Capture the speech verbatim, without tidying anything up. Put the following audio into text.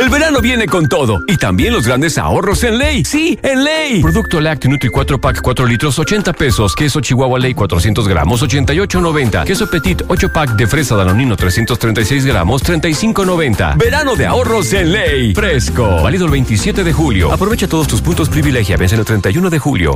El verano viene con todo y también los grandes ahorros en Ley. Sí, en Ley. Producto Lácteo Nutri cuatro pack cuatro litros, ochenta pesos. Queso Chihuahua Ley cuatrocientos gramos, ochenta y ocho noventa. Queso Petit ocho pack de fresa Danonino trescientos treinta y seis gramos, treinta y cinco noventa. Verano de ahorros en Ley. Fresco. Válido el veintisiete de julio. Aprovecha todos tus puntos privilegia. Vence el treinta y uno de julio.